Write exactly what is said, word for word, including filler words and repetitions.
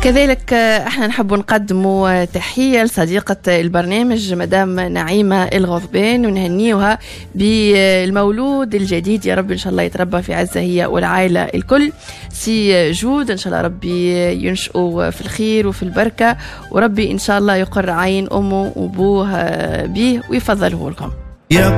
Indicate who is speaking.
Speaker 1: كذلك احنا نحب نقدموا تحية لصديقة البرنامج مدام نعيمة الغضبان ونهنيوها بالمولود الجديد. يا رب إن شاء الله يتربى في عزة هي والعائلة الكل. سي جود إن شاء الله ربي ينشئوا في الخير وفي البركة، وربي إن شاء الله يقر عين أمه وأبوه به ويفضله لكم.